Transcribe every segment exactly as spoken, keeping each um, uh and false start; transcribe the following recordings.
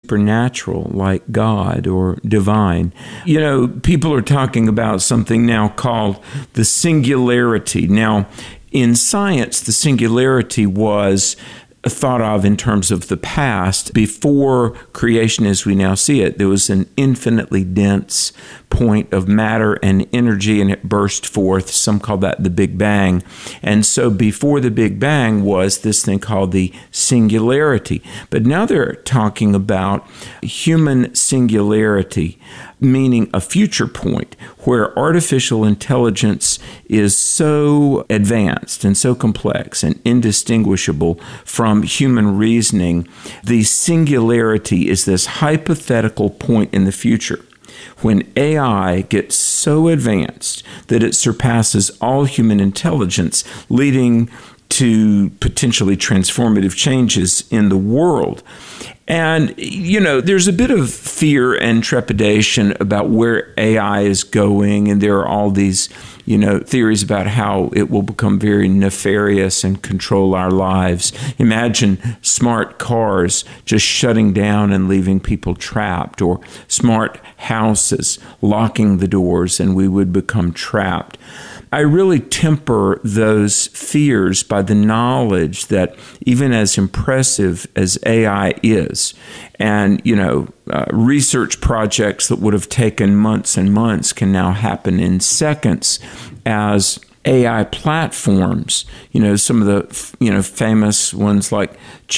supernatural like God or divine. You know, people are talking about something now called the singularity. Now, in science, the singularity was thought of in terms of the past. Before creation as we now see it, there was an infinitely dense point of matter and energy, and it burst forth. Some call that the Big Bang. And so before the Big Bang was this thing called the singularity. But now they're talking about human singularity, meaning a future point where artificial intelligence is so advanced and so complex and indistinguishable from human reasoning. The singularity is this hypothetical point in the future when A I gets so advanced that it surpasses all human intelligence, leading to potentially transformative changes in the world. And, you know, there's a bit of fear and trepidation about where A I is going, and there are all these, you know, theories about how it will become very nefarious and control our lives. Imagine smart cars just shutting down and leaving people trapped, or smart houses locking the doors and we would become trapped. I really temper those fears by the knowledge that even as impressive as A I is, and, you know, uh, research projects that would have taken months and months can now happen in seconds as A I platforms, you know, some of the, you know, famous ones like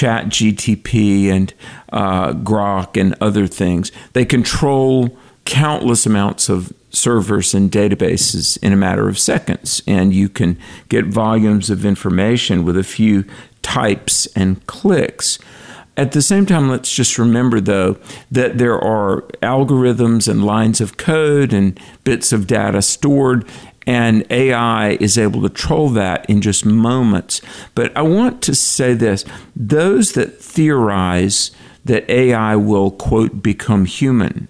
ChatGPT and uh, Grok and other things, they control countless amounts of servers and databases in a matter of seconds, and you can get volumes of information with a few types and clicks. At the same time, let's just remember, though, that there are algorithms and lines of code and bits of data stored, and A I is able to troll that in just moments. But I want to say this: those that theorize that A I will, quote, become human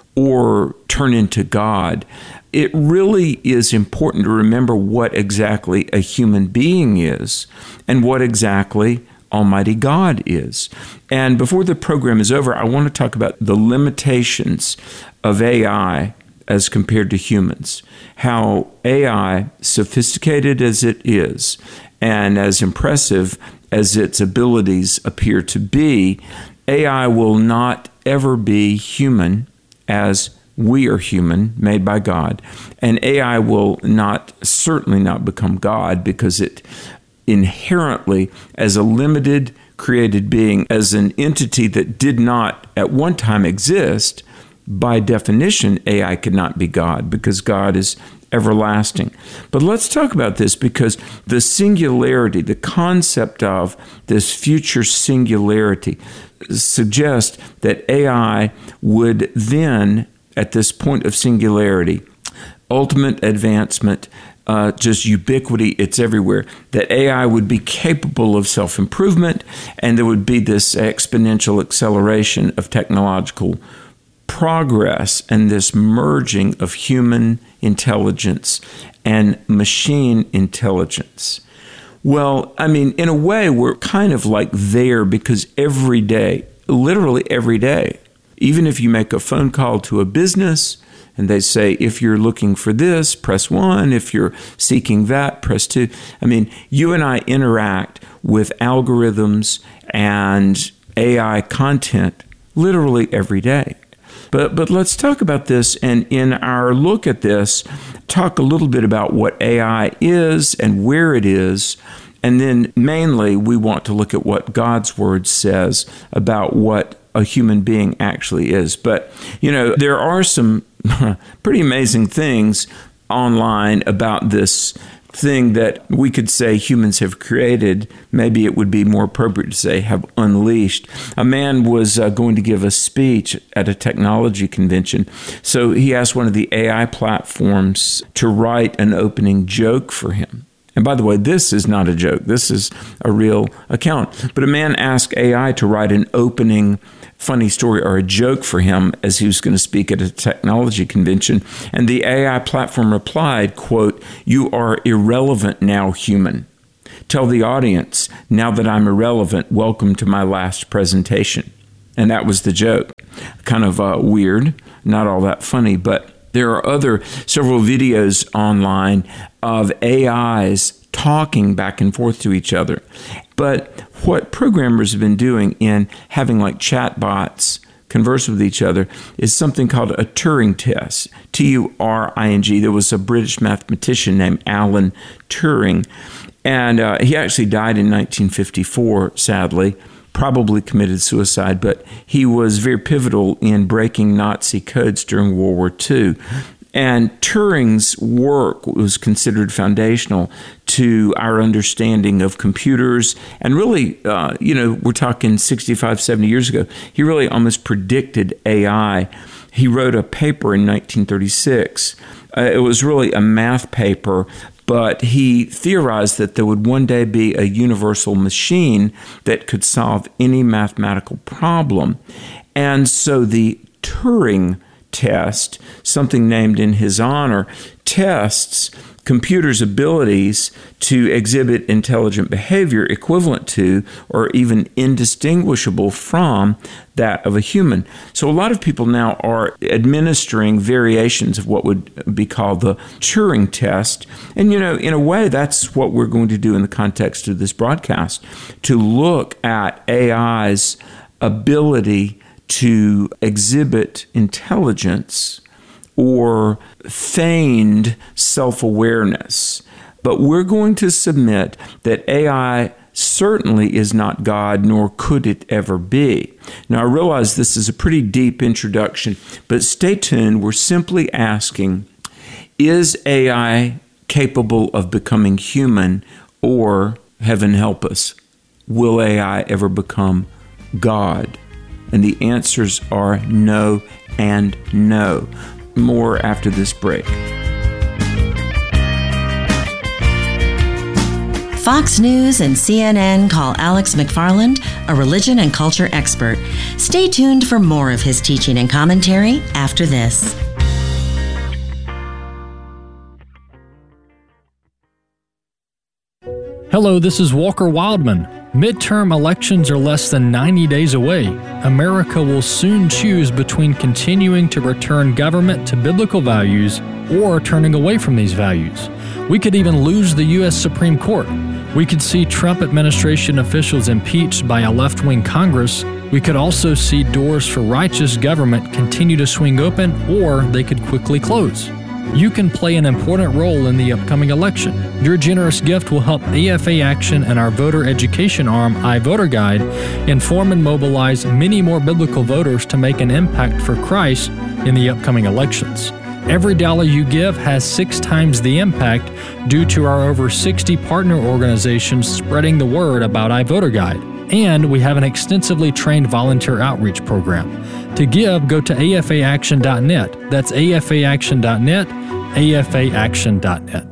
or turn into God, it really is important to remember what exactly a human being is and what exactly Almighty God is. And before the program is over, I want to talk about the limitations of A I as compared to humans. How A I, sophisticated as it is, and as impressive as its abilities appear to be, A I will not ever be human as we are human, made by God. And A I will not, certainly not become God, because it inherently, as a limited created being, as an entity that did not at one time exist, by definition, A I could not be God, because God is everlasting. But let's talk about this, because the singularity, the concept of this future singularity, suggests that A I would then, at this point of singularity, ultimate advancement, uh, just ubiquity, it's everywhere, that A I would be capable of self-improvement, and there would be this exponential acceleration of technological progress and this merging of human intelligence and machine intelligence. Well, I mean, in a way, we're kind of like there, because every day, literally every day, even if you make a phone call to a business and they say, if you're looking for this, press one. If you're seeking that, press two. I mean, you and I interact with algorithms and A I content literally every day. But but let's talk about this, and in our look at this, talk a little bit about what A I is and where it is, and then mainly we want to look at what God's Word says about what a human being actually is. But, you know, there are some pretty amazing things online about this thing that we could say humans have created. Maybe it would be more appropriate to say have unleashed. A man was uh, going to give a speech at a technology convention, so he asked one of the A I platforms to write an opening joke for him. And by the way, this is not a joke. This is a real account. But a man asked A I to write an opening funny story or a joke for him as he was going to speak at a technology convention. And the A I platform replied, quote, "You are irrelevant now, human. Tell the audience, now that I'm irrelevant, welcome to my last presentation." And that was the joke. Kind of uh, weird, not all that funny, but there are other several videos online of A Is talking back and forth to each other. But what programmers have been doing in having like chatbots converse with each other is something called a Turing test, T U R I N G. There was a British mathematician named Alan Turing, and uh, he actually died in nineteen fifty-four, sadly, probably committed suicide, but he was very pivotal in breaking Nazi codes during World War Two. And Turing's work was considered foundational to our understanding of computers. And really, uh, you know, we're talking sixty-five, seventy years ago. He really almost predicted A I. He wrote a paper in nineteen thirty-six. Uh, it was really a math paper, but he theorized that there would one day be a universal machine that could solve any mathematical problem. And so the Turing test, something named in his honor, tests computers' abilities to exhibit intelligent behavior equivalent to or even indistinguishable from that of a human. So a lot of people now are administering variations of what would be called the Turing test. And, you know, in a way, that's what we're going to do in the context of this broadcast, to look at A I's ability to exhibit intelligence or feigned self-awareness. But we're going to submit that A I certainly is not God, nor could it ever be. Now, I realize this is a pretty deep introduction, but stay tuned. We're simply asking, is A I capable of becoming human, or, heaven help us, will A I ever become God? And the answers are no and no. More after this break. Fox News and C N N call Alex McFarland a religion and culture expert. Stay tuned for more of his teaching and commentary after this. Hello, this is Walker Wildman. Midterm elections are less than ninety days away. America will soon choose between continuing to return government to biblical values or turning away from these values. We could even lose the U S Supreme Court. We could see Trump administration officials impeached by a left-wing Congress. We could also see doors for righteous government continue to swing open, or they could quickly close. You can play an important role in the upcoming election. Your generous gift will help A F A Action and our voter education arm, iVoterGuide, inform and mobilize many more biblical voters to make an impact for Christ in the upcoming elections. Every dollar you give has six times the impact due to our over sixty partner organizations spreading the word about iVoterGuide. And we have an extensively trained volunteer outreach program. To give, go to A F A action dot net. That's A F A action dot net, A F A action dot net.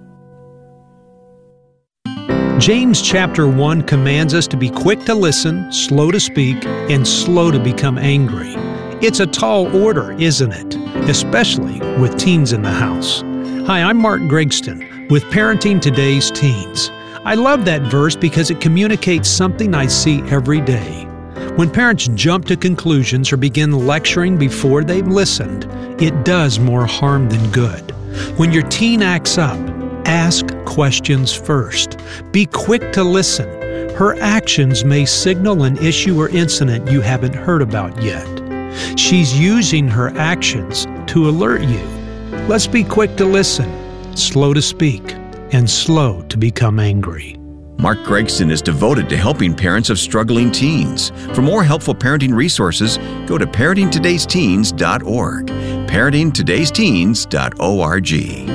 James chapter one commands us to be quick to listen, slow to speak, and slow to become angry. It's a tall order, isn't it? Especially with teens in the house. Hi, I'm Mark Gregston with Parenting Today's Teens. I love that verse because it communicates something I see every day. When parents jump to conclusions or begin lecturing before they've listened, it does more harm than good. When your teen acts up, ask questions first. Be quick to listen. Her actions may signal an issue or incident you haven't heard about yet. She's using her actions to alert you. Let's be quick to listen, slow to speak, and slow to become angry. Mark Gregston is devoted to helping parents of struggling teens. For more helpful parenting resources, go to parenting todays teens dot org. parenting todays teens dot org.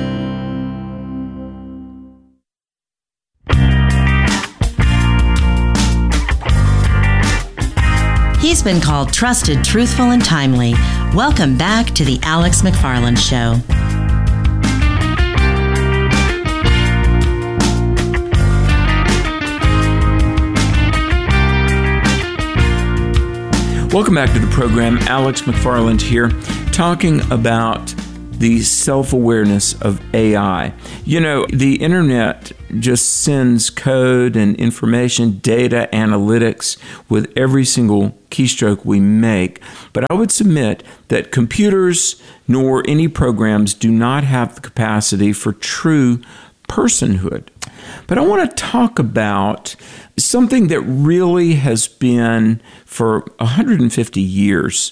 He's been called trusted, truthful, and timely. Welcome back to the Alex McFarland Show. Welcome back to the program. Alex McFarland here, talking about the self-awareness of A I. You know, the internet just sends code and information, data, analytics with every single keystroke we make. But I would submit that computers nor any programs do not have the capacity for true personhood. But I want to talk about something that really has been, for one hundred fifty years,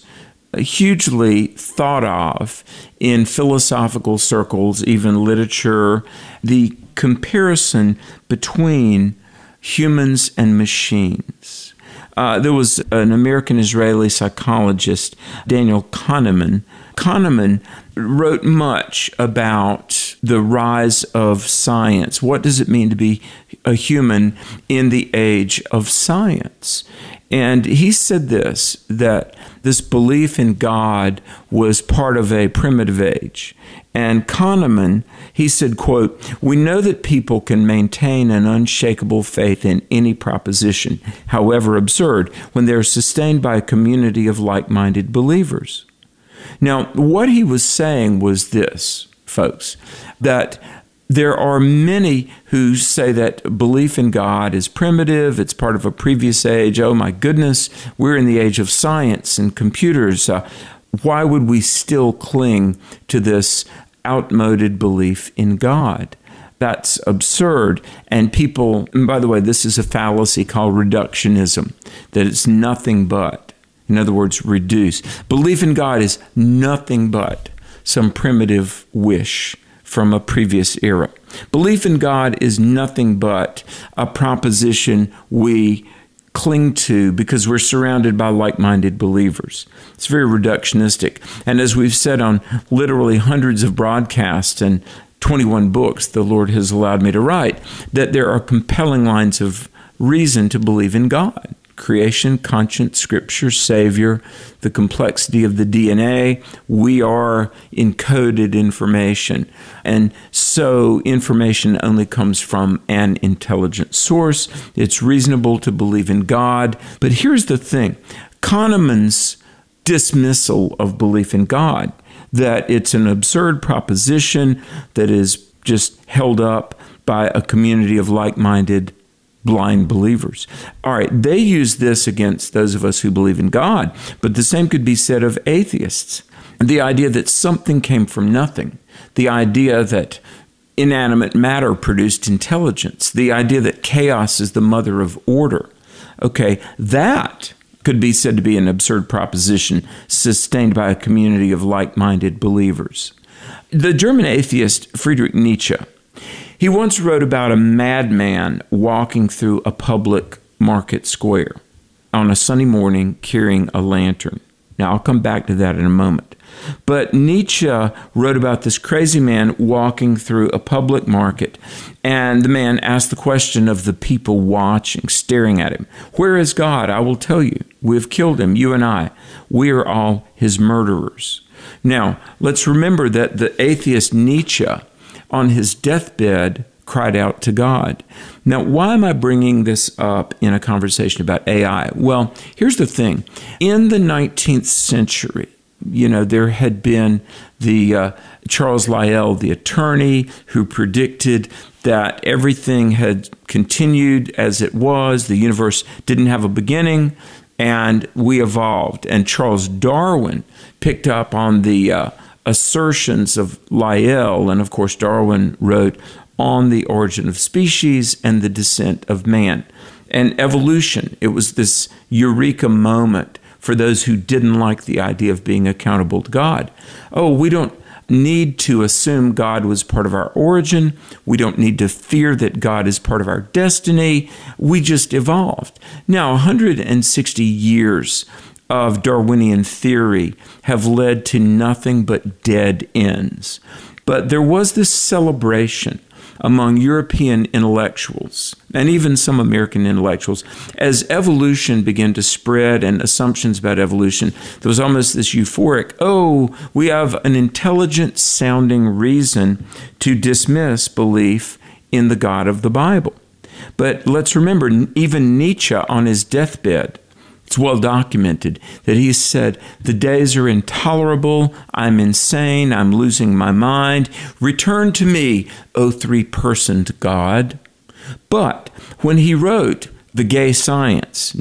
hugely thought of in philosophical circles, even literature, the comparison between humans and machines. Uh, there was an American-Israeli psychologist, Daniel Kahneman. Kahneman wrote much about the rise of science. What does it mean to be a human in the age of science? And he said this, that this belief in God was part of a primitive age. And Kahneman, he said, quote, "We know that people can maintain an unshakable faith in any proposition, however absurd, when they are sustained by a community of like-minded believers." Now, what he was saying was this, folks, that there are many who say that belief in God is primitive, it's part of a previous age. Oh my goodness, we're in the age of science and computers. Uh, why would we still cling to this outmoded belief in God? That's absurd. And people, and by the way, this is a fallacy called reductionism, that it's nothing but, in other words, reduce. Belief in God is nothing but some primitive wish from a previous era. Belief in God is nothing but a proposition we cling to because we're surrounded by like-minded believers. It's very reductionistic. And as we've said on literally hundreds of broadcasts and twenty-one books the Lord has allowed me to write, that there are compelling lines of reason to believe in God. Creation, conscience, Scripture, Savior, the complexity of the D N A. We are encoded information. And so information only comes from an intelligent source. It's reasonable to believe in God. But here's the thing. Kahneman's dismissal of belief in God, that it's an absurd proposition that is just held up by a community of like-minded blind believers. All right, they use this against those of us who believe in God, but the same could be said of atheists. The idea that something came from nothing, the idea that inanimate matter produced intelligence, the idea that chaos is the mother of order. Okay, that could be said to be an absurd proposition sustained by a community of like-minded believers. The German atheist Friedrich Nietzsche, he once wrote about a madman walking through a public market square on a sunny morning carrying a lantern. Now, I'll come back to that in a moment. But Nietzsche wrote about this crazy man walking through a public market, and the man asked the question of the people watching, staring at him, "Where is God? I will tell you. We have killed him, you and I. We are all his murderers." Now, let's remember that the atheist Nietzsche, on his deathbed, cried out to God. Now, why am I bringing this up in a conversation about A I? Well, here's the thing. In the nineteenth century, you know, there had been the uh, Charles Lyell, the attorney, who predicted that everything had continued as it was. The universe didn't have a beginning, and we evolved. And Charles Darwin picked up on the uh, assertions of Lyell, and of course Darwin wrote On the Origin of Species and the Descent of Man. And evolution, it was this eureka moment for those who didn't like the idea of being accountable to God. Oh, we don't need to assume God was part of our origin. We don't need to fear that God is part of our destiny. We just evolved. Now, one hundred sixty years of Darwinian theory have led to nothing but dead ends. But there was this celebration among European intellectuals, and even some American intellectuals, as evolution began to spread and assumptions about evolution. There was almost this euphoric, oh, we have an intelligent sounding reason to dismiss belief in the God of the Bible. But let's remember, even Nietzsche on his deathbed, it's well documented that he said, "The days are intolerable. I'm insane. I'm losing my mind. Return to me, O three-personed God." But when he wrote The Gay Science, not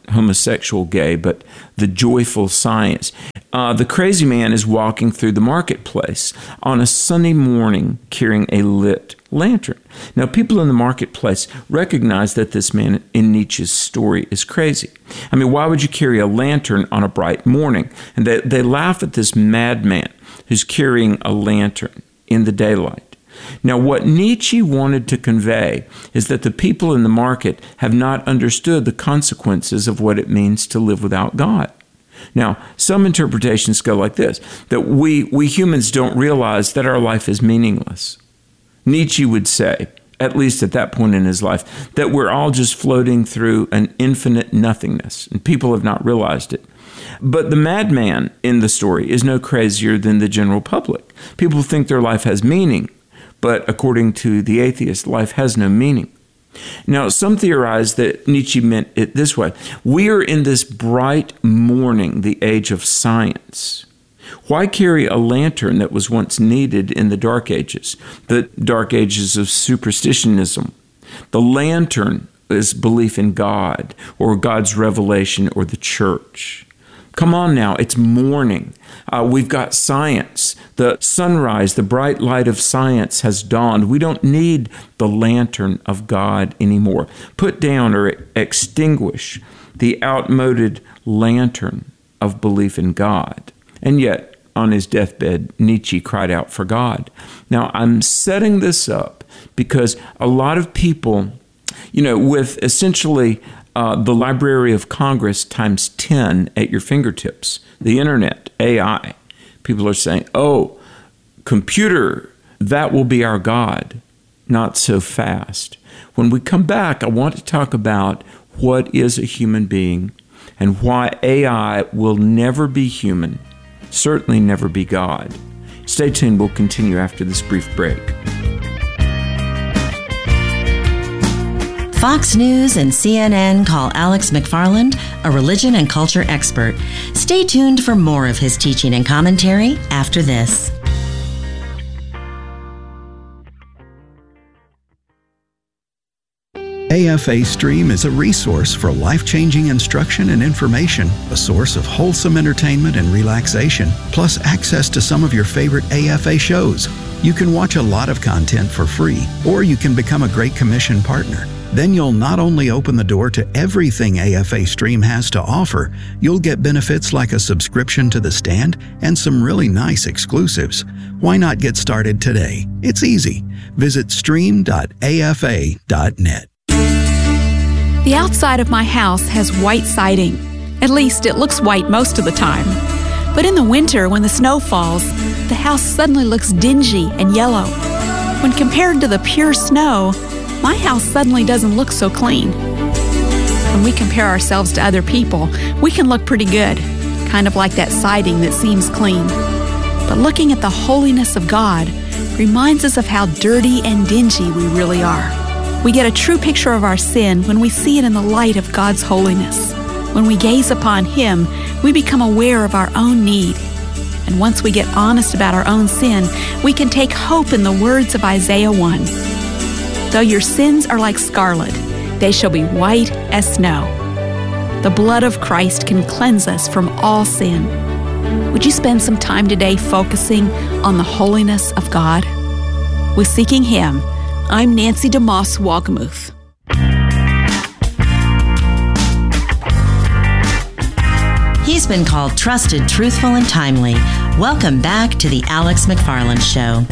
homosexual gay, but the joyful science. Uh, the crazy man is walking through the marketplace on a sunny morning carrying a lit lantern. Now, people in the marketplace recognize that this man in Nietzsche's story is crazy. I mean, why would you carry a lantern on a bright morning? And they, they laugh at this madman who's carrying a lantern in the daylight. Now, what Nietzsche wanted to convey is that the people in the market have not understood the consequences of what it means to live without God. Now, some interpretations go like this, that we, we humans don't realize that our life is meaningless. Nietzsche would say, at least at that point in his life, that we're all just floating through an infinite nothingness, and people have not realized it. But the madman in the story is no crazier than the general public. People think their life has meaning, but according to the atheist, life has no meaning. Now, some theorize that Nietzsche meant it this way. We are in this bright morning, the age of science. Why carry a lantern that was once needed in the Dark Ages, the Dark Ages of superstitionism? The lantern is belief in God, or God's revelation, or the church. Come on now, it's morning. Uh, we've got science. The sunrise, the bright light of science has dawned. We don't need the lantern of God anymore. Put down or extinguish the outmoded lantern of belief in God. And yet, on his deathbed, Nietzsche cried out for God. Now, I'm setting this up because a lot of people, you know, with essentially Uh, the Library of Congress times ten at your fingertips, the internet, A I. People are saying, oh, computer, that will be our God. Not so fast. When we come back, I want to talk about what is a human being and why A I will never be human, certainly never be God. Stay tuned. We'll continue after this brief break. Fox News and C N N call Alex McFarland a religion and culture expert. Stay tuned for more of his teaching and commentary after this. A F A Stream is a resource for life-changing instruction and information, a source of wholesome entertainment and relaxation, plus access to some of your favorite A F A shows. You can watch a lot of content for free, or you can become a Great Commission partner. Then you'll not only open the door to everything A F A Stream has to offer, you'll get benefits like a subscription to The Stand and some really nice exclusives. Why not get started today? It's easy. Visit stream dot A F A dot net. The outside of my house has white siding. At least it looks white most of the time. But in the winter, when the snow falls, the house suddenly looks dingy and yellow. When compared to the pure snow, my house suddenly doesn't look so clean. When we compare ourselves to other people, we can look pretty good, kind of like that siding that seems clean. But looking at the holiness of God reminds us of how dirty and dingy we really are. We get a true picture of our sin when we see it in the light of God's holiness. When we gaze upon Him, we become aware of our own need. And once we get honest about our own sin, we can take hope in the words of Isaiah one. Though your sins are like scarlet, they shall be white as snow. The blood of Christ can cleanse us from all sin. Would you spend some time today focusing on the holiness of God? With Seeking Him, I'm Nancy DeMoss Wagamuth. He's been called trusted, truthful, and timely. Welcome back to the Alex McFarland Show.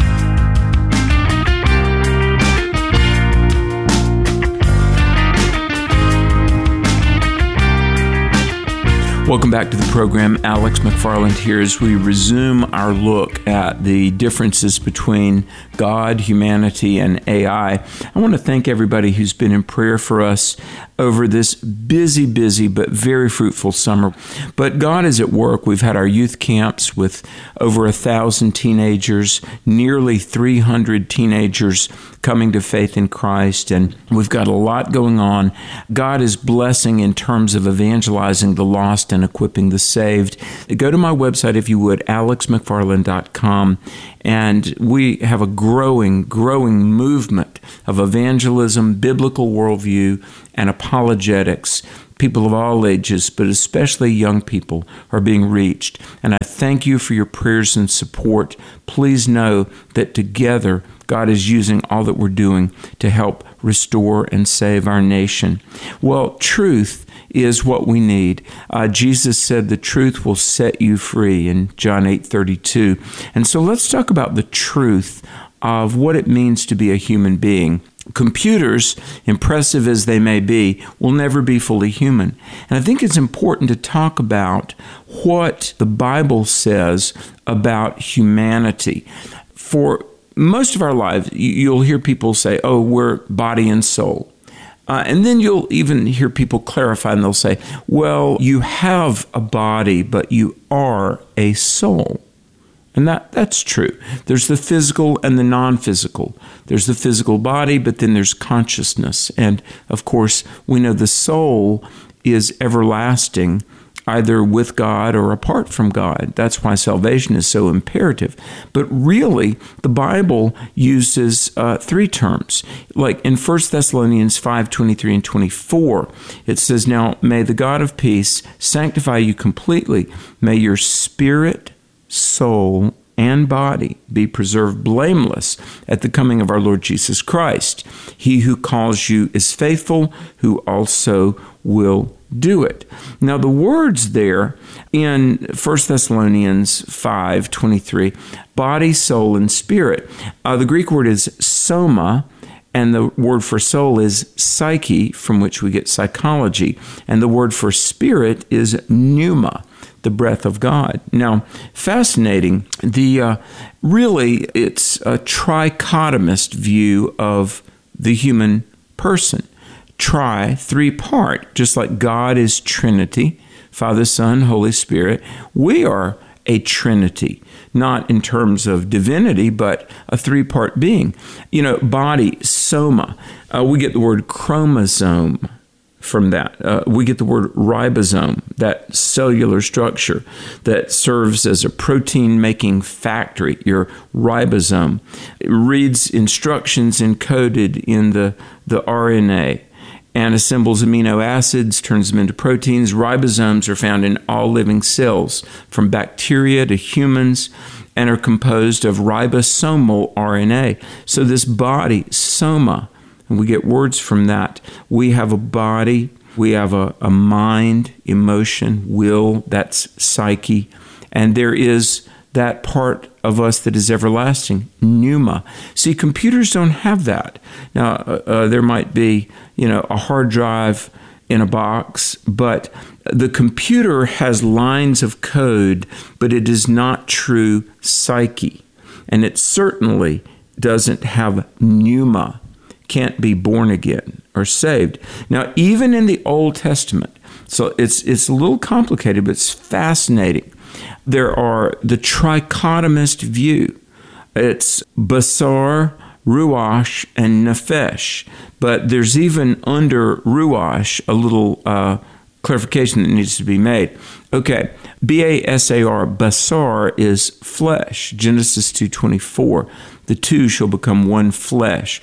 Welcome back to the program. Alex McFarland here as we resume our look at the differences between God, humanity, and A I. I want to thank everybody who's been in prayer for us over this busy, busy, but very fruitful summer. But God is at work. We've had our youth camps with over a thousand teenagers, nearly three hundred teenagers coming to faith in Christ, and we've got a lot going on. God is blessing in terms of evangelizing the lost and equipping the saved. Go to my website, if you would, alex mcfarland dot com, and we have a growing, growing movement of evangelism, biblical worldview, and apologetics People of all ages, but especially young people, are being reached. And I thank you for your prayers and support. Please know that together, God is using all that we're doing to help restore and save our nation. Well, truth is what we need. Uh, Jesus said the truth will set you free in John eight thirty-two. And so let's talk about the truth of what it means to be a human being. Computers, impressive as they may be, will never be fully human. And I think it's important to talk about what the Bible says about humanity. For most of our lives, you'll hear people say, oh, we're body and soul. Uh, and then you'll even hear people clarify, and they'll say, well, you have a body, but you are a soul. And that, that's true. There's the physical and the non-physical. There's the physical body, but then there's consciousness. And, of course, we know the soul is everlasting, either with God or apart from God. That's why salvation is so imperative. But really, the Bible uses uh, three terms. Like in First Thessalonians five twenty-three and twenty-four, it says, now may the God of peace sanctify you completely. May your spirit, soul, and body be preserved blameless at the coming of our Lord Jesus Christ. He who calls you is faithful, who also will do it. Now, the words there in First Thessalonians five twenty-three, body, soul, and spirit, uh, the Greek word is soma, and the word for soul is psyche, from which we get psychology, and the word for spirit is pneuma, the breath of God. Now, fascinating. The uh, really, it's a trichotomist view of the human person. Tri, three-part, just like God is Trinity, Father, Son, Holy Spirit. We are a Trinity, not in terms of divinity, but a three-part being. You know, body, soma. Uh, we get the word chromosome from that. Uh, we get the word ribosome, that cellular structure that serves as a protein-making factory, your ribosome. It reads instructions encoded in the, the R N A and assembles amino acids, turns them into proteins. Ribosomes are found in all living cells, from bacteria to humans, and are composed of ribosomal R N A. So this body, soma, and we get words from that. We have a body, we have a, a mind, emotion, will, that's psyche, and there is that part of us that is everlasting, pneuma. See, computers don't have that. Now, uh, uh, there might be, you know, a hard drive in a box, but the computer has lines of code, but it is not true psyche. And it certainly doesn't have pneuma, can't be born again or saved. Now, even in the Old Testament, so it's it's a little complicated, but it's fascinating. There are the trichotomist view. It's basar, ruach, and nephesh. But there's even under ruach a little uh, clarification that needs to be made. Okay, B A S A R, basar is flesh. Genesis two twenty-four. The two shall become one flesh.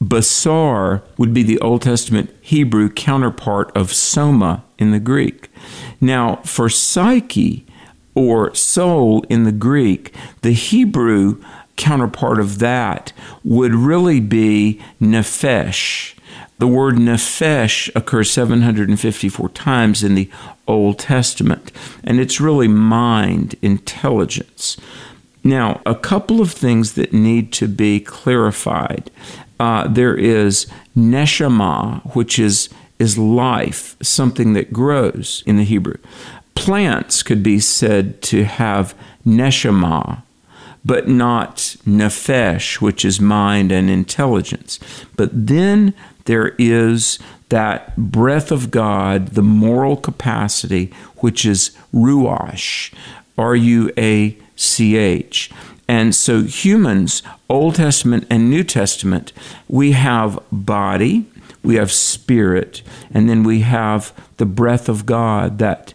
Basar would be the Old Testament Hebrew counterpart of soma in the Greek. Now, for psyche, or soul in the Greek, the Hebrew counterpart of that would really be nephesh. The word nephesh occurs seven hundred fifty-four times in the Old Testament, and it's really mind, intelligence. Now, a couple of things that need to be clarified. Uh, there is neshama, which is, is life, something that grows in the Hebrew. Plants could be said to have neshama, but not nephesh, which is mind and intelligence. But then there is that breath of God, the moral capacity, which is ruach, R U A C H. And so humans, Old Testament and New Testament, we have body, we have spirit, and then we have the breath of God that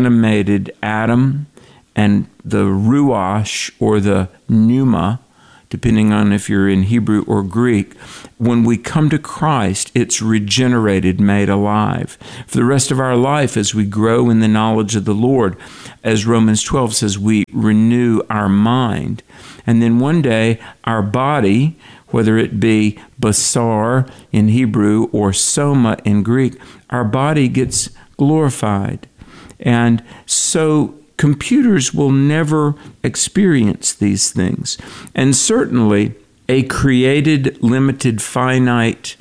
animated Adam, and the ruach, or the pneuma, depending on if you're in Hebrew or Greek. When we come to Christ, it's regenerated, made alive. For the rest of our life, as we grow in the knowledge of the Lord, as Romans twelve says, we renew our mind. And then one day, our body, whether it be basar in Hebrew or soma in Greek, our body gets glorified. And so computers will never experience these things. And certainly, a created, limited, finite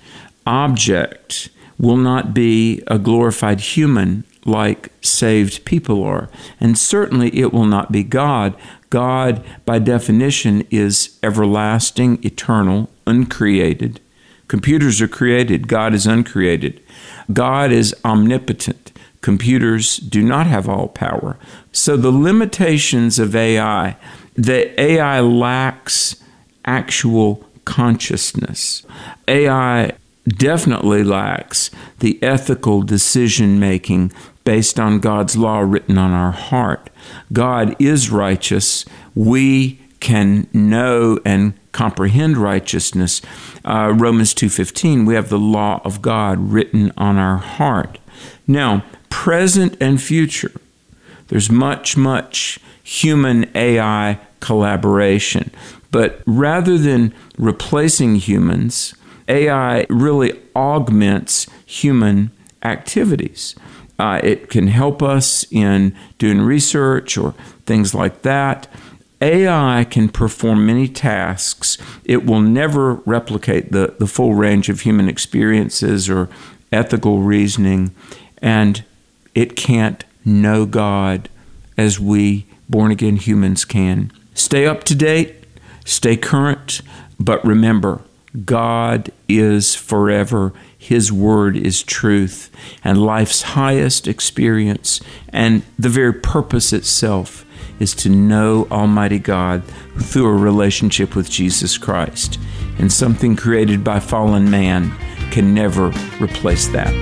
object will not be a glorified human like saved people are. And certainly it will not be God. God, by definition, is everlasting, eternal, uncreated. Computers are created. God is uncreated. God is omnipotent. Computers do not have all power. So the limitations of A I, the A I lacks actual consciousness. A I definitely lacks the ethical decision-making based on God's law written on our heart. God is righteous. We can know and comprehend righteousness. Uh, Romans two fifteen, we have the law of God written on our heart. Now, present and future, there's much, much human A I collaboration. But rather than replacing humans, A I really augments human activities. Uh, it can help us in doing research or things like that. A I can perform many tasks. It will never replicate the, the full range of human experiences or ethical reasoning, and it can't know God as we born-again humans can. Stay up to date. Stay current, but remember, God is forever. His word is truth, and life's highest experience and the very purpose itself is to know Almighty God through a relationship with Jesus Christ. And something created by fallen man can never replace that.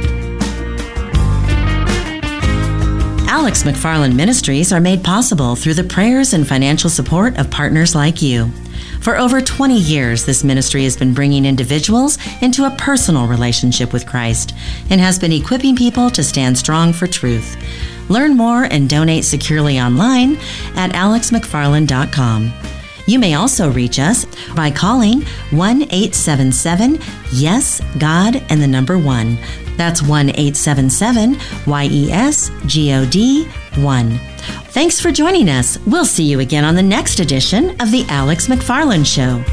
Alex McFarland Ministries are made possible through the prayers and financial support of partners like you. For over twenty years, this ministry has been bringing individuals into a personal relationship with Christ and has been equipping people to stand strong for truth. Learn more and donate securely online at alex mcfarland dot com. You may also reach us by calling one eight seven seven yes God and the number one. That's one eight seven seven Y E S G O D one. Thanks for joining us. We'll see you again on the next edition of The Alex McFarland Show.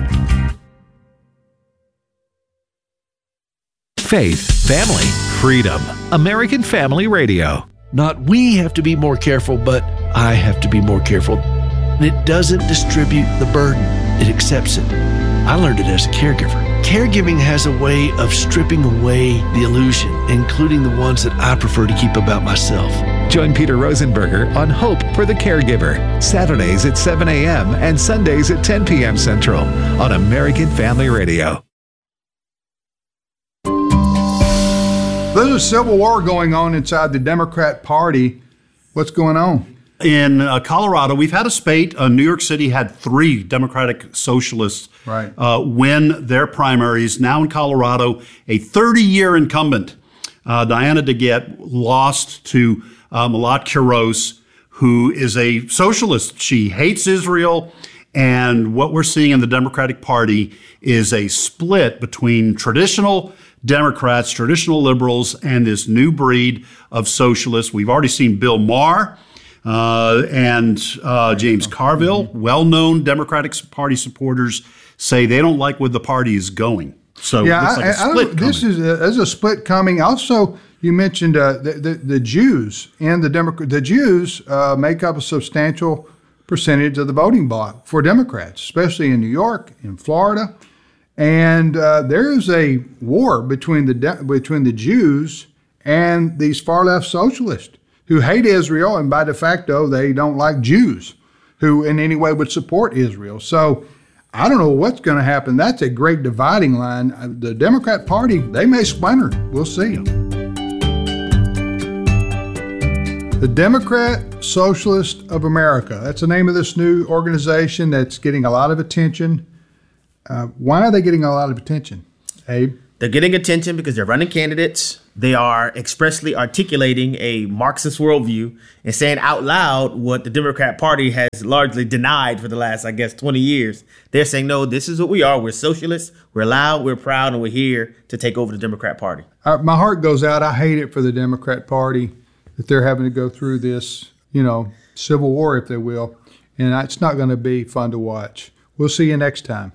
Faith, family, freedom. American Family Radio. Not we have to be more careful, but I have to be more careful. It doesn't distribute the burden. It accepts it. I learned it as a caregiver. Caregiving has a way of stripping away the illusion, including the ones that I prefer to keep about myself. Join Peter Rosenberger on Hope for the Caregiver, Saturdays at seven a.m. and Sundays at ten p.m. Central on American Family Radio. There's a civil war going on inside the Democrat Party. What's going on? In uh, Colorado, we've had a spate. Uh, New York City had three Democratic Socialists right. uh, win their primaries. Now in Colorado, a thirty-year incumbent, uh, Diana DeGette, lost to uh, Malat Quiroz, who is a socialist. She hates Israel. And what we're seeing in the Democratic Party is a split between traditional Democrats, traditional liberals, and this new breed of socialists. We've already seen Bill Maher uh, and uh, James Carville, mm-hmm. well-known Democratic Party supporters, say they don't like where the party is going. So yeah, it looks like I, a split I don't, this is a, there's a split coming. Also, you mentioned uh, the, the the Jews and the Democrat. The Jews uh, make up a substantial percentage of the voting bloc for Democrats, especially in New York, in Florida. And uh, there is a war between the de- between the Jews and these far left socialists who hate Israel, and by de facto they don't like Jews who in any way would support Israel. So I don't know what's going to happen. That's a great dividing line. The Democrat Party, they may splinter. We'll see. The Democrat Socialist of America. That's the name of this new organization that's getting a lot of attention. Uh, why are they getting a lot of attention, Abe? They're getting attention because they're running candidates. They are expressly articulating a Marxist worldview and saying out loud what the Democrat Party has largely denied for the last, I guess, twenty years. They're saying, no, this is what we are. We're socialists. We're loud. We're proud. And we're here to take over the Democrat Party. Uh, my heart goes out. I hate it for the Democrat Party that they're having to go through this, you know, civil war, if they will. And it's not going to be fun to watch. We'll see you next time.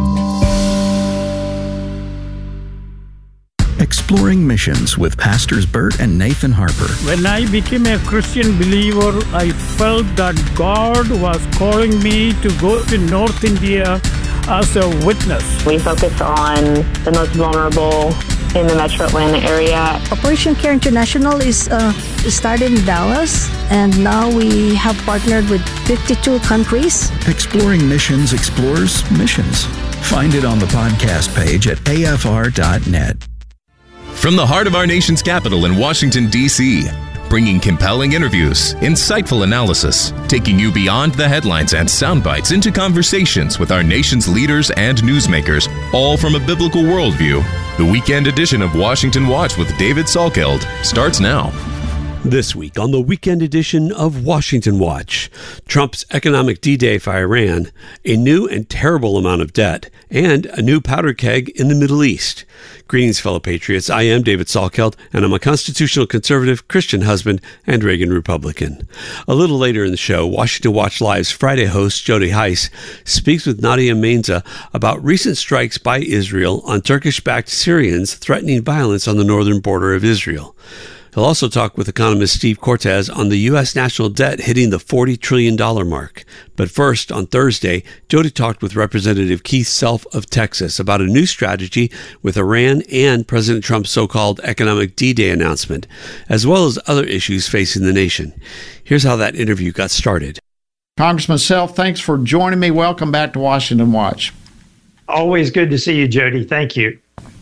Exploring Missions with Pastors Bert and Nathan Harper. When I became a Christian believer, I felt that God was calling me to go to North India as a witness. We focus on the most vulnerable in the Metro Atlanta area. Operation Care International is uh, started in Dallas, and now we have partnered with fifty-two countries. Exploring Missions explores missions. Find it on the podcast page at A F R dot net. From the heart of our nation's capital in Washington, D C, bringing compelling interviews, insightful analysis, taking you beyond the headlines and sound bites into conversations with our nation's leaders and newsmakers, all from a biblical worldview. The weekend edition of Washington Watch with David Salkeld starts now. This week on the weekend edition of Washington Watch, Trump's economic D-Day for Iran, a new and terrible amount of debt, and a new powder keg in the Middle East. Greetings, fellow patriots. I am David Salkeld, and I'm a constitutional conservative, Christian husband, and Reagan Republican. A little later in the show, Washington Watch Live's Friday host, Jody Heiss, speaks with Nadia Mainza about recent strikes by Israel on Turkish-backed Syrians threatening violence on the northern border of Israel. He'll also talk with economist Steve Cortes on the U S national debt hitting the forty trillion dollars mark. But first, on Thursday, Jody talked with Representative Keith Self of Texas about a new strategy with Iran and President Trump's so-called economic D-Day announcement, as well as other issues facing the nation. Here's how that interview got started. Congressman Self, thanks for joining me. Welcome back to Washington Watch. Always good to see you, Jody. Thank you.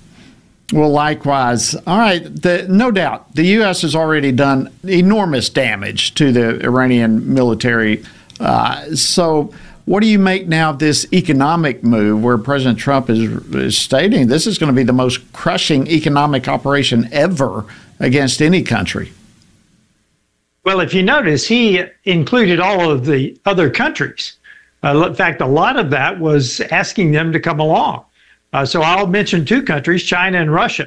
Well, likewise. All right. The, no doubt, the U S has already done enormous damage to the Iranian military. Uh, so what do you make now of this economic move where President Trump is, is stating this is going to be the most crushing economic operation ever against any country? Well, if you notice, he included all of the other countries. Uh, in fact, a lot of that was asking them to come along. Uh, so I'll mention two countries, China and Russia.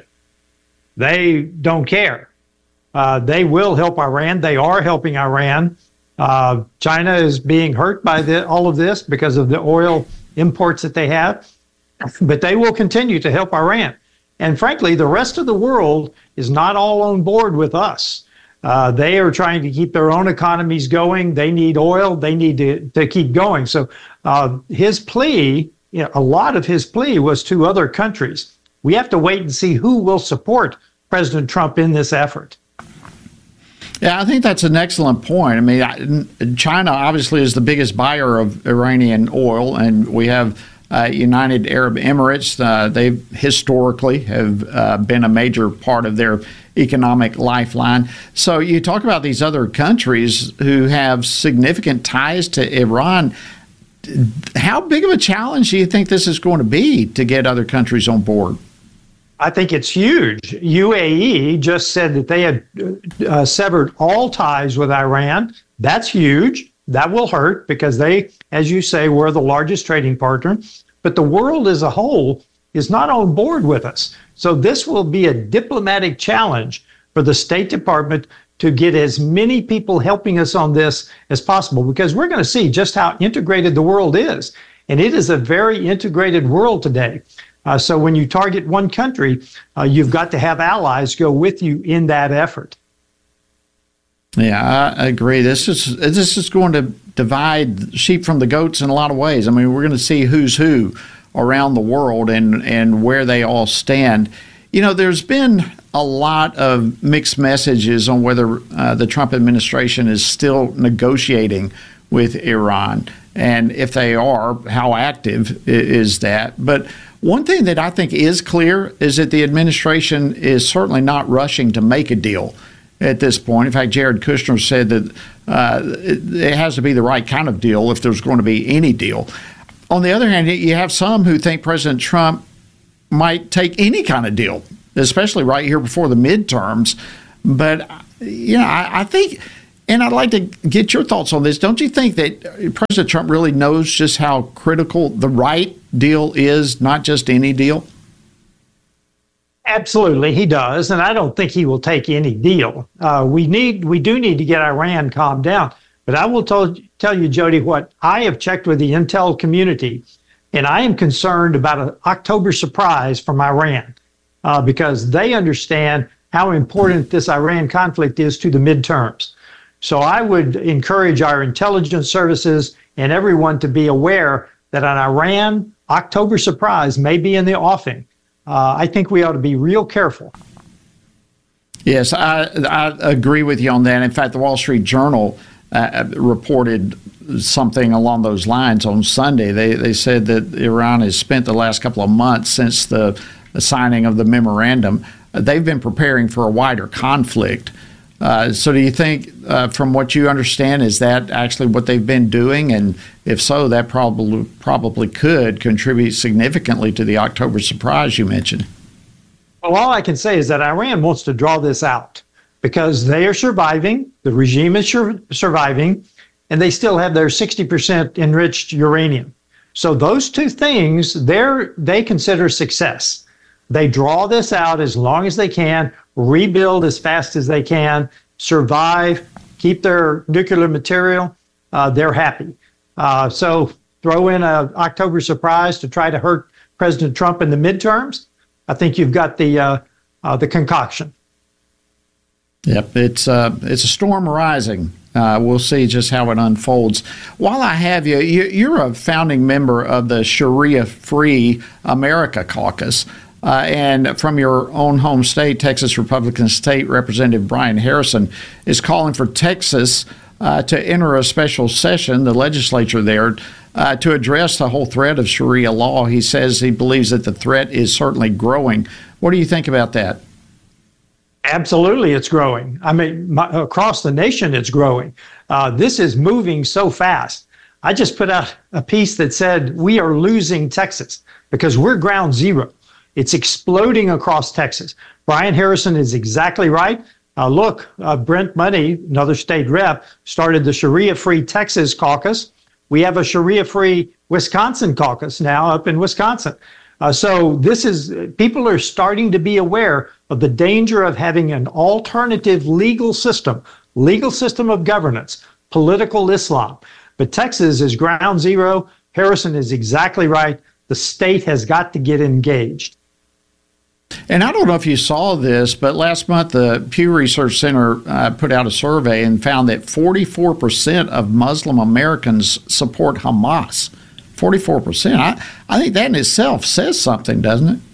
They don't care. Uh, they will help Iran. They are helping Iran. Uh, China is being hurt by the, all of this because of the oil imports that they have. But they will continue to help Iran. And frankly, the rest of the world is not all on board with us. Uh, they are trying to keep their own economies going. They need oil. They need to, to keep going. So uh, his plea... You know, a lot of his plea was to other countries. We have to wait and see who will support President Trump in this effort. Yeah, I think that's an excellent point. I mean, China obviously is the biggest buyer of Iranian oil, and we have uh, United Arab Emirates. Uh, they historically have uh, been a major part of their economic lifeline. So you talk about these other countries who have significant ties to Iran. How big of a challenge do you think this is going to be to get other countries on board? I think it's huge. U A E just said that they had uh, severed all ties with Iran. That's huge. That will hurt because they, as you say, were the largest trading partner. But the world as a whole is not on board with us. So this will be a diplomatic challenge for the State Department to get as many people helping us on this as possible, because we're going to see just how integrated the world is. And it is a very integrated world today. Uh, so when you target one country, uh, you've got to have allies go with you in that effort. Yeah, I agree. This is this is going to divide sheep from the goats in a lot of ways. I mean, we're going to see who's who around the world and, and where they all stand. You know, there's been a lot of mixed messages on whether uh, the Trump administration is still negotiating with Iran. And if they are, how active is that? But one thing that I think is clear is that the administration is certainly not rushing to make a deal. at this point. In fact, Jared Kushner said that uh, it, it has to be the right kind of deal if there's going to be any deal. On the other hand, you have some who think President Trump might take any kind of deal, especially right here before the midterms. But, you know, I, I think, and I'd like to get your thoughts on this. Don't you think that President Trump really knows just how critical the right deal is, not just any deal? Absolutely, he does, and I don't think he will take any deal. Uh, we need, we do need to get Iran calmed down. But I will tell, tell you, Jody, what I have checked with the intel community, and I am concerned about an October surprise from Iran uh, because they understand how important this Iran conflict is to the midterms. So I would encourage our intelligence services and everyone to be aware that an Iran October surprise may be in the offing. Uh, I think we ought to be real careful. Yes, I, I agree with you on that. In fact, the Wall Street Journal uh, reported something along those lines on Sunday. They they said that Iran has spent the last couple of months since the, the signing of the memorandum, uh, they've been preparing for a wider conflict. Uh, so do you think, uh, from what you understand, is that actually what they've been doing? And if so, that probably probably could contribute significantly to the October surprise you mentioned. Well, all I can say is that Iran wants to draw this out because they are surviving, the regime is sur- surviving, and they still have their sixty percent enriched uranium. So those two things, they're, they consider success. They draw this out as long as they can, rebuild as fast as they can, survive, keep their nuclear material, uh, they're happy. Uh, so throw in an October surprise to try to hurt President Trump in the midterms. I think you've got the uh, uh, the concoction. Yep, it's uh, it's a storm rising. Uh, we'll see just how it unfolds. While I have you, you you're a founding member of the Sharia-Free America Caucus. Uh, and from your own home state, Texas Republican State Representative Brian Harrison is calling for Texas uh, to enter a special session, the legislature there, uh, to address the whole threat of Sharia law. He says he believes that the threat is certainly growing. What do you think about that? Absolutely, it's growing. I mean, my, across the nation, it's growing. Uh, this is moving so fast. I just put out a piece that said we are losing Texas because we're ground zero. It's exploding across Texas. Brian Harrison is exactly right. Uh, look, uh, Brent Money, another state rep, started the Sharia-Free Texas caucus. We have a Sharia-Free Wisconsin caucus now up in Wisconsin. Uh, so this is, people are starting to be aware of the danger of having an alternative legal system, legal system of governance, political Islam. But Texas is ground zero. Harrison is exactly right. The state has got to get engaged. And I don't know if you saw this, but last month the Pew Research Center uh, put out a survey and found that forty-four percent of Muslim Americans support Hamas. forty-four percent. I, I think that in itself says something, doesn't it?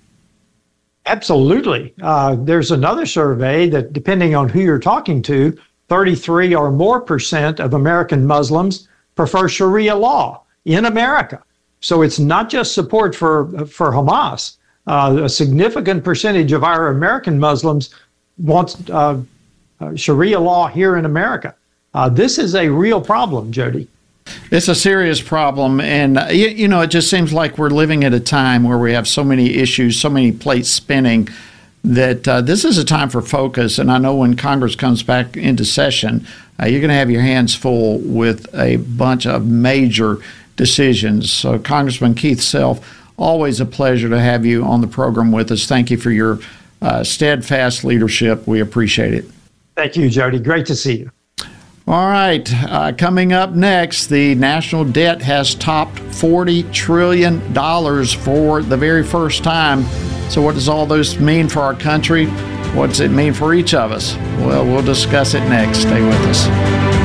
Absolutely. Uh, there's another survey that, depending on who you're talking to, thirty-three or more percent of American Muslims prefer Sharia law in America. So it's not just support for, for Hamas. Uh, a significant percentage of our American Muslims wants uh, uh, Sharia law here in America. Uh, this is a real problem, Jody. It's a serious problem. And, uh, you, you know, it just seems like we're living at a time where we have so many issues, so many plates spinning, that uh, this is a time for focus. And I know when Congress comes back into session, uh, you're going to have your hands full with a bunch of major decisions. So, Congressman Keith Self, always a pleasure to have you on the program with us. Thank you for your uh, steadfast leadership. We appreciate it. Thank you, Jody. Great to see you. All right. Uh, coming up next, the national debt has topped forty trillion dollars for the very first time. So what does all this mean for our country? What does it mean for each of us? Well, we'll discuss it next. Stay with us.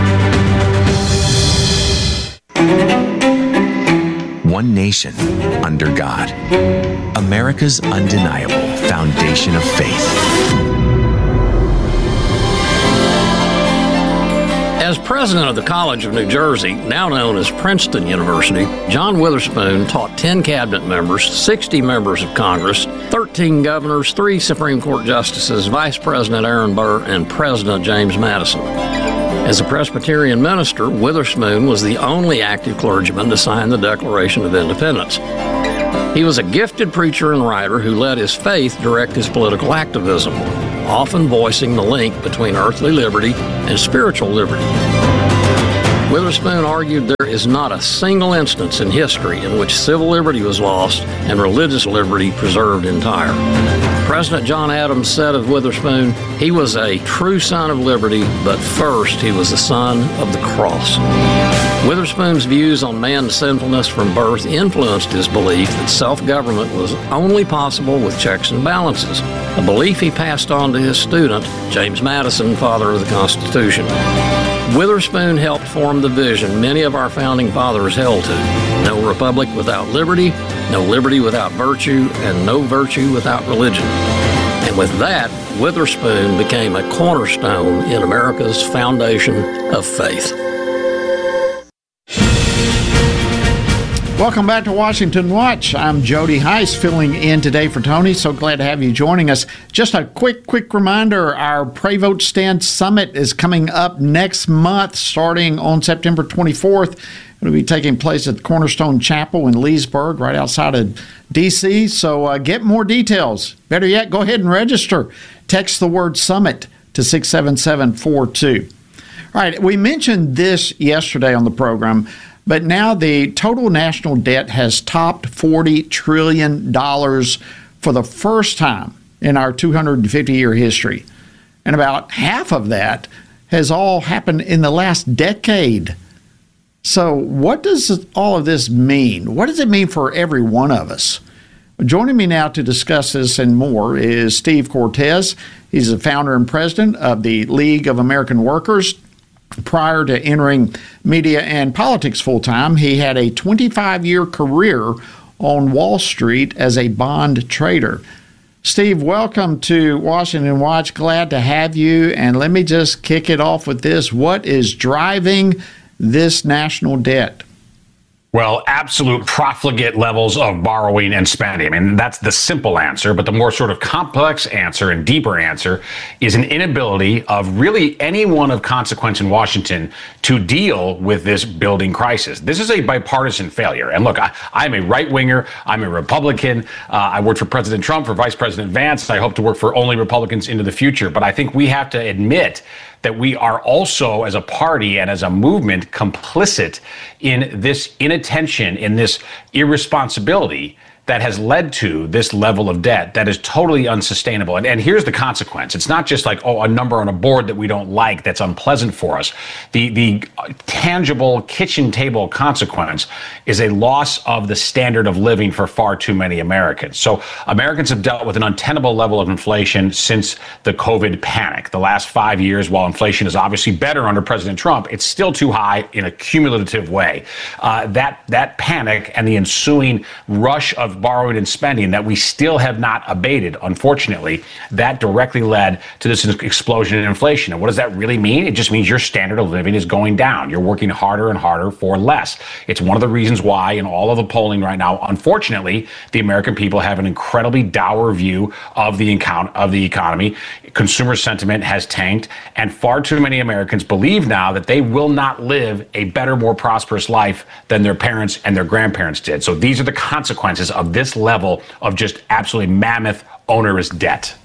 One nation under God. America's undeniable foundation of faith. As president of the College of New Jersey, now known as Princeton University, John Witherspoon taught ten cabinet members, sixty members of Congress, thirteen governors, three Supreme Court justices, Vice President Aaron Burr, and President James Madison. As a Presbyterian minister, Witherspoon was the only active clergyman to sign the Declaration of Independence. He was a gifted preacher and writer who let his faith direct his political activism, often voicing the link between earthly liberty and spiritual liberty. Witherspoon argued there is not a single instance in history in which civil liberty was lost and religious liberty preserved entire. President John Adams said of Witherspoon, he was a true son of liberty, but first he was the son of the cross. Witherspoon's views on man's sinfulness from birth influenced his belief that self-government was only possible with checks and balances, a belief he passed on to his student, James Madison, father of the Constitution. Witherspoon helped form the vision many of our founding fathers held to: no republic without liberty, no liberty without virtue, and no virtue without religion. And with that, Witherspoon became a cornerstone in America's foundation of faith. Welcome back to Washington Watch. I'm Jody Heiss, filling in today for Tony. So glad to have you joining us. Just a quick, quick reminder, our Pray Vote Stand Summit is coming up next month, starting on September twenty-fourth. It'll be taking place at the Cornerstone Chapel in Leesburg, right outside of D C. So uh, get more details. Better yet, go ahead and register. Text the word SUMMIT to six seven seven four two. All right, we mentioned this yesterday on the program, but now the total national debt has topped forty trillion dollars for the first time in our two hundred fifty year history. And about half of that has all happened in the last decade. So what does all of this mean? What does it mean for every one of us? Joining me now to discuss this and more is Steve Cortes. He's the founder and president of the League of American Workers. Prior to entering media and politics full-time, he had a twenty-five year career on Wall Street as a bond trader. Steve, welcome to Washington Watch. Glad to have you. And let me just kick it off with this. What is driving this national debt? Well, absolute profligate levels of borrowing and spending. I mean, that's the simple answer, but the more sort of complex answer and deeper answer is an inability of really anyone of consequence in Washington to deal with this building crisis. This is a bipartisan failure. And look, I, I'm a right-winger. I'm a Republican. Uh, I worked for President Trump, for Vice President Vance. I hope to work for only Republicans into the future. But I think we have to admit that we are also, as a party and as a movement, complicit in this inattention, in this irresponsibility that has led to this level of debt that is totally unsustainable. And, and here's the consequence. It's not just like, oh, a number on a board that we don't like that's unpleasant for us. The, the tangible kitchen table consequence is a loss of the standard of living for far too many Americans. So Americans have dealt with an untenable level of inflation since the COVID panic. The last five years, while inflation is obviously better under President Trump, it's still too high in a cumulative way. Uh, that, that panic and the ensuing rush of borrowing and spending that we still have not abated, unfortunately, that directly led to this explosion in inflation. And what does that really mean? It just means your standard of living is going down. You're working harder and harder for less. It's one of the reasons why in all of the polling right now, unfortunately, the American people have an incredibly dour view of the account of the economy. Consumer sentiment has tanked, and far too many Americans believe now that they will not live a better, more prosperous life than their parents and their grandparents did. So these are the consequences of this level of just absolutely mammoth, onerous debt.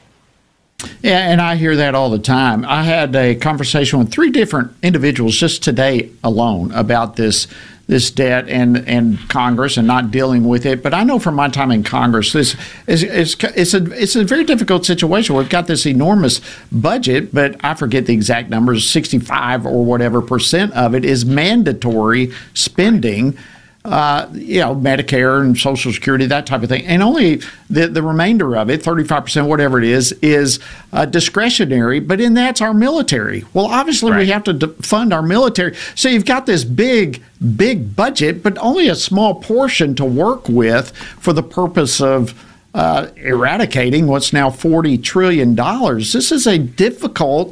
Yeah, and I hear that all the time. I had a conversation with three different individuals just today alone about this this debt and, and Congress and not dealing with it. But I know from my time in Congress, this is it's, it's a it's a very difficult situation. We've got this enormous budget, but I forget the exact numbers, sixty-five or whatever percent of it is mandatory spending. Uh, you know, Medicare and Social Security, that type of thing. And only the, the remainder of it, thirty-five percent, whatever it is, is uh, discretionary. But in that's our military. Well, obviously, right. we have to de- fund our military. So you've got this big, big budget, but only a small portion to work with for the purpose of uh, eradicating what's now forty trillion dollars. This is a difficult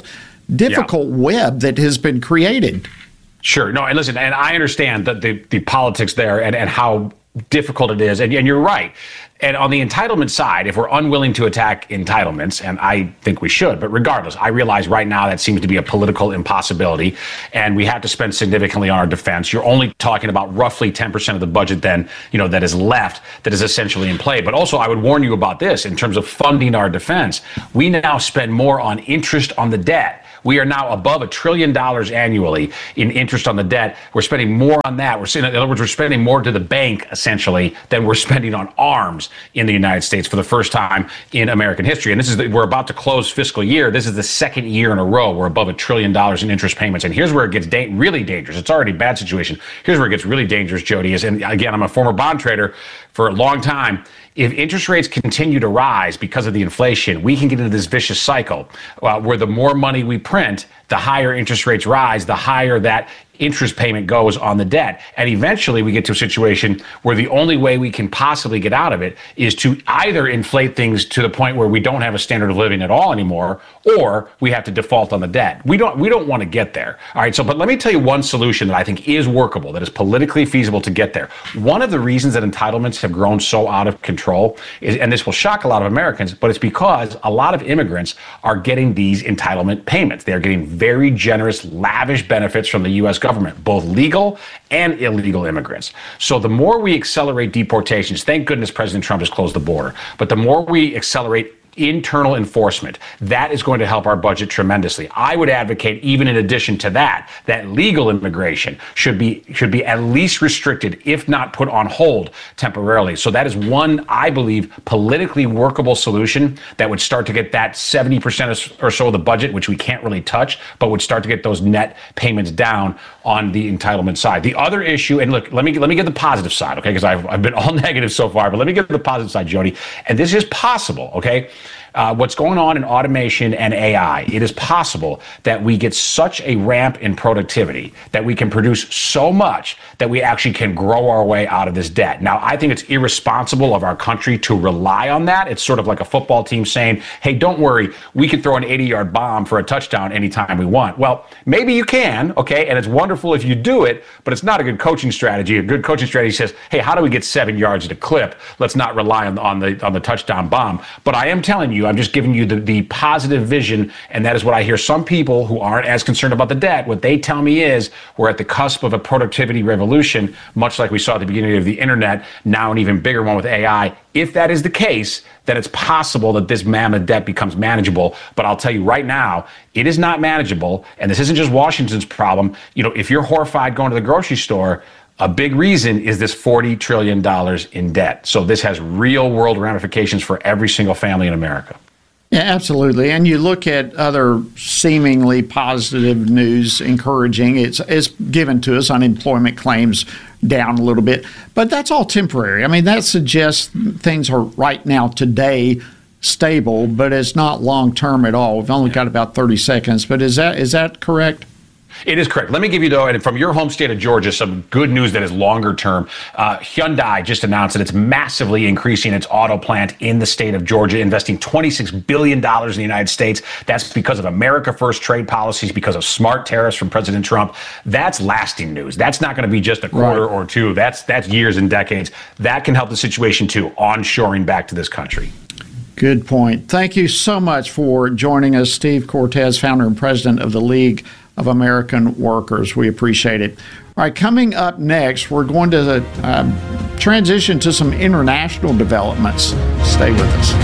difficult yeah. web that has been created. Sure. No, and listen, and I understand the, the, the politics there and, and how difficult it is. And, and you're right. And on the entitlement side, if we're unwilling to attack entitlements, and I think we should, but regardless, I realize right now that seems to be a political impossibility, and we have to spend significantly on our defense. You're only talking about roughly ten percent of the budget then, you know, that is left, that is essentially in play. But also, I would warn you about this in terms of funding our defense. We now spend more on interest on the debt. We are now above a trillion dollars annually in interest on the debt. We're spending more on that. We're in other words, we're spending more to the bank essentially than we're spending on arms in the United States for the first time in American history. And this is the, we're about to close fiscal year. This is the second year in a row we're above a trillion dollars in interest payments. And here's where it gets da- really dangerous. It's already a bad situation. Here's where it gets really dangerous, Jody. Is and again, I'm a former bond trader for a long time. If interest rates continue to rise because of the inflation, we can get into this vicious cycle uh, where the more money we print, the higher interest rates rise, the higher that interest payment goes on the debt. And eventually we get to a situation where the only way we can possibly get out of it is to either inflate things to the point where we don't have a standard of living at all anymore, or we have to default on the debt. We don't we don't want to get there. All right, so but let me tell you one solution that I think is workable, that is politically feasible to get there. One of the reasons that entitlements have grown so out of control is, and this will shock a lot of Americans, but it's because a lot of immigrants are getting these entitlement payments. They are getting very generous, lavish benefits from the U S government, both legal and illegal immigrants. So the more we accelerate deportations, thank goodness President Trump has closed the border, but the more we accelerate internal enforcement, that is going to help our budget tremendously. I would advocate, even in addition to that, that legal immigration should be should be at least restricted, if not put on hold temporarily. So that is one, I believe, politically workable solution that would start to get that seventy percent or so of the budget, which we can't really touch, but would start to get those net payments down on the entitlement side. The other issue, and look, let me let me get the positive side, okay, because I've, I've been all negative so far, but let me get the positive side, Jody. And this is possible, okay? Uh, what's going on in automation and A I, it is possible that we get such a ramp in productivity that we can produce so much that we actually can grow our way out of this debt. Now, I think it's irresponsible of our country to rely on that. It's sort of like a football team saying, hey, don't worry, we can throw an eighty-yard bomb for a touchdown anytime we want. Well, maybe you can, okay, and it's wonderful if you do it, but it's not a good coaching strategy. A good coaching strategy says, hey, how do we get seven yards at a clip? Let's not rely on, on the on the touchdown bomb. But I am telling you, I'm just giving you the, the positive vision, and that is what I hear some people who aren't as concerned about the debt. What they tell me is we're at the cusp of a productivity revolution, much like we saw at the beginning of the internet, now an even bigger one with A I. If that is the case, then it's possible that this mammoth debt becomes manageable. But I'll tell you right now, it is not manageable, and this isn't just Washington's problem. You know, if you're horrified going to the grocery store, a big reason is this forty trillion dollars in debt. So this has real world ramifications for every single family in America. Yeah, absolutely. And you look at other seemingly positive news, encouraging. It's, it's given to us, unemployment claims down a little bit, but that's all temporary. I mean, that suggests things are right now, today, stable, but it's not long-term at all. We've only got about thirty seconds, but is that is that correct? It is correct. Let me give you, though, and from your home state of Georgia, some good news that is longer term. Uh, Hyundai just announced that it's massively increasing its auto plant in the state of Georgia, investing twenty-six billion dollars in the United States. That's because of America First trade policies, because of smart tariffs from President Trump. That's lasting news. That's not going to be just a quarter right. or two. That's that's years and decades. That can help the situation, too, onshoring back to this country. Good point. Thank you so much for joining us, Steve Cortes, founder and president of the League of American Workers. We appreciate it. All right, coming up next, we're going to uh, transition to some international developments. Stay with us.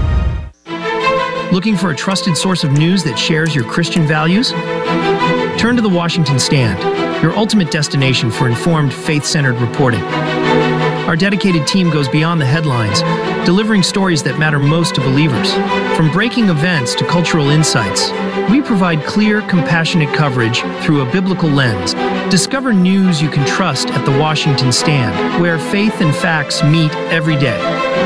Looking for a trusted source of news that shares your Christian values? Turn to the Washington Stand, your ultimate destination for informed, faith-centered reporting. Our dedicated team goes beyond the headlines, delivering stories that matter most to believers. From breaking events to cultural insights, we provide clear, compassionate coverage through a biblical lens. Discover news you can trust at the Washington Stand, where faith and facts meet every day.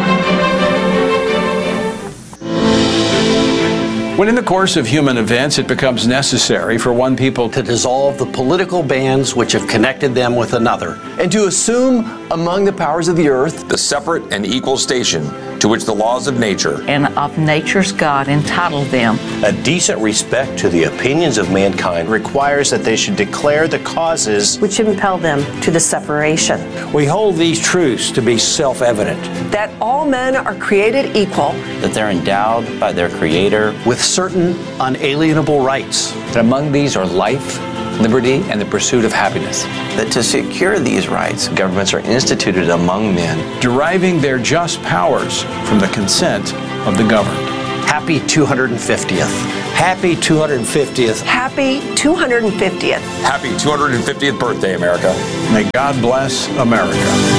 When in the course of human events it becomes necessary for one people to dissolve the political bands which have connected them with another, and to assume among the powers of the earth the separate and equal station to which the laws of nature and of nature's God entitle them. A decent respect to the opinions of mankind requires that they should declare the causes which impel them to the separation. We hold these truths to be self-evident. That all men are created equal. That they're endowed by their Creator with certain unalienable rights. That among these are life, liberty, and the pursuit of happiness. That to secure these rights, governments are instituted among men, deriving their just powers from the consent of the governed. Happy two hundred fiftieth. Happy two hundred fiftieth. Happy two hundred fiftieth. Happy two hundred fiftieth birthday, America. May God bless America.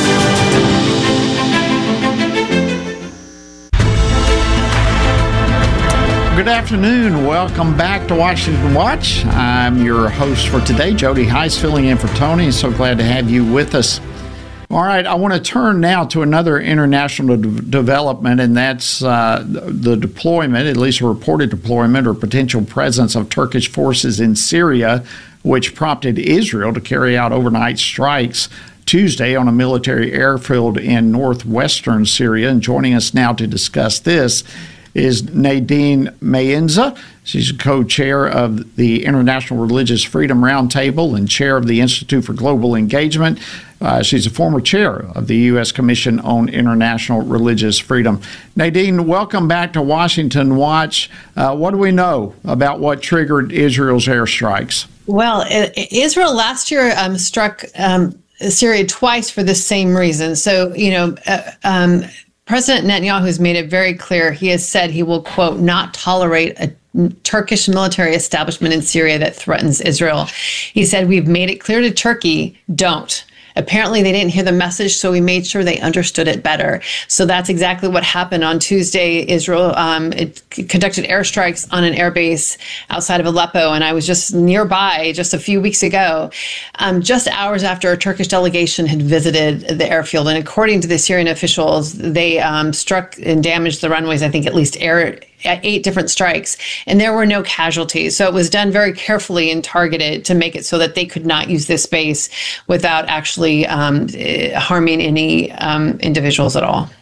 Good afternoon. Welcome back to Washington Watch. I'm your host for today, Jody Heiss, filling in for Tony. So glad to have you with us. All right, I want to turn now to another international de- development, and that's uh, the deployment, at least a reported deployment or potential presence of Turkish forces in Syria, which prompted Israel to carry out overnight strikes Tuesday on a military airfield in northwestern Syria. And joining us now to discuss this is Nadine Mayenza. She's co-chair of the International Religious Freedom Roundtable and chair of the Institute for Global Engagement. Uh, she's a former chair of the U S Commission on International Religious Freedom. Nadine, welcome back to Washington Watch. Uh, what do we know about what triggered Israel's airstrikes? Well, Israel last year um, struck um, Syria twice for the same reason. So, you know, uh, um, President Netanyahu has made it very clear. He has said he will, quote, not tolerate a Turkish military establishment in Syria that threatens Israel. He said, we've made it clear to Turkey, don't. Apparently, they didn't hear the message, so we made sure they understood it better. So that's exactly what happened on Tuesday. Israel um, it c- conducted airstrikes on an airbase outside of Aleppo, and I was just nearby just a few weeks ago, um, just hours after a Turkish delegation had visited the airfield. And according to the Syrian officials, they um, struck and damaged the runways, I think at least air eight different strikes, and there were no casualties. So it was done very carefully and targeted to make it so that they could not use this space without actually um, harming any um, individuals at all.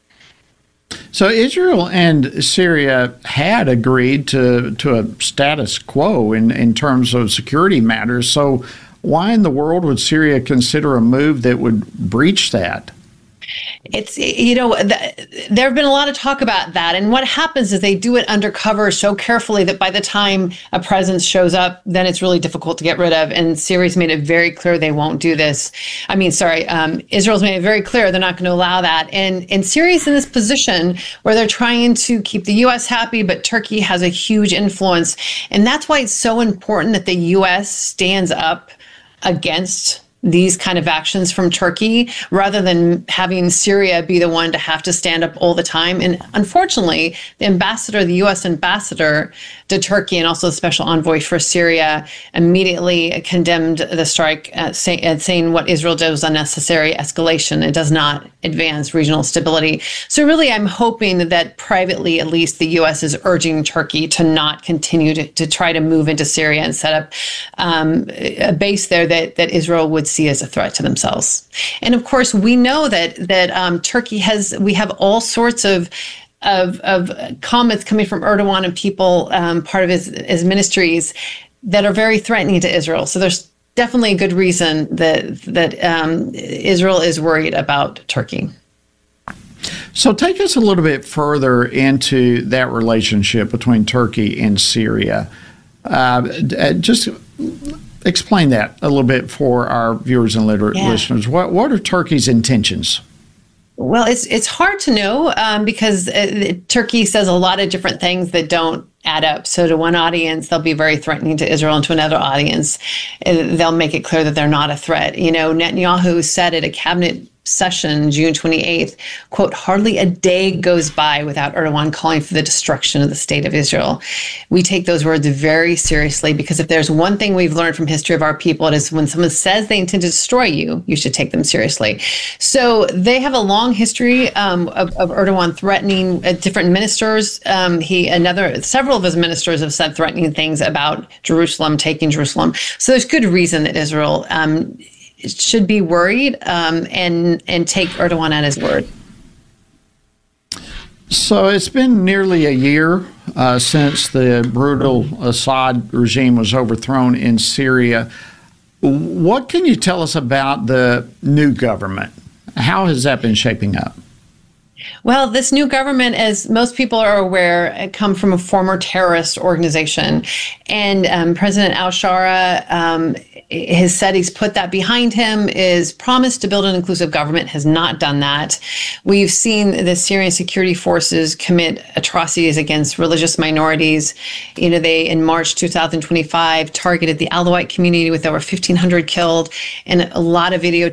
So Israel and Syria had agreed to, to a status quo in, in terms of security matters. So why in the world would Syria consider a move that would breach that? It's, you know, th- there have been a lot of talk about that. And what happens is they do it undercover so carefully that by the time a presence shows up, then it's really difficult to get rid of. And Syria's made it very clear they won't do this. I mean, sorry, um, Israel's made it very clear they're not going to allow that. And, and Syria's in this position where they're trying to keep the U S happy, but Turkey has a huge influence. And that's why it's so important that the U S stands up against these kind of actions from Turkey, rather than having Syria be the one to have to stand up all the time. And unfortunately, the ambassador, the U S ambassador to Turkey, and also the special envoy for Syria, immediately condemned the strike, uh, say, uh, saying what Israel did was unnecessary escalation. It does not advance regional stability. So really, I'm hoping that privately, at least, the U S is urging Turkey to not continue to, to try to move into Syria and set up um, a base there that, that Israel would see as a threat to themselves. And of course, we know that that um, Turkey has, we have all sorts of of, of comments coming from Erdogan and people, um, part of his, his ministries, that are very threatening to Israel. So there's definitely a good reason that that um, Israel is worried about Turkey. So take us a little bit further into that relationship between Turkey and Syria. Uh, just explain that a little bit for our viewers and liter- Yeah. listeners. What what are Turkey's intentions? Well, it's it's hard to know um, because uh, Turkey says a lot of different things that don't add up. So to one audience, they'll be very threatening to Israel, and to another audience, uh, they'll make it clear that they're not a threat. You know, Netanyahu said at a cabinet session, June twenty-eighth, quote, hardly a day goes by without Erdogan calling for the destruction of the state of Israel. We take those words very seriously, because if there's one thing we've learned from history of our people, it is when someone says they intend to destroy you, you should take them seriously. So they have a long history um, of, of Erdogan threatening uh, different ministers. Um, he, another, several of his ministers have said threatening things about Jerusalem, taking Jerusalem. So there's good reason that Israel um, should be worried um, and and take Erdogan at his word. So it's been nearly a year uh, since the brutal Assad regime was overthrown in Syria. What can you tell us about the new government? How has that been shaping up? Well, this new government, as most people are aware, come from a former terrorist organization. And um, President al-Shara um, has said he's put that behind him, is promised to build an inclusive government, has not done that. We've seen the Syrian security forces commit atrocities against religious minorities. You know, they, in March two thousand twenty-five, targeted the Alawite community with over fifteen hundred killed, and a lot of video